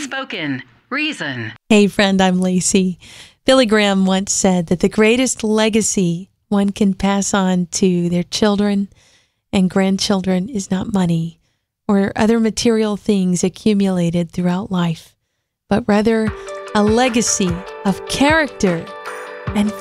Unspoken Reason. Hey friend, I'm Lacey. Billy Graham once said that the greatest legacy one can pass on to their children and grandchildren is not money or other material things accumulated throughout life, but rather a legacy of character and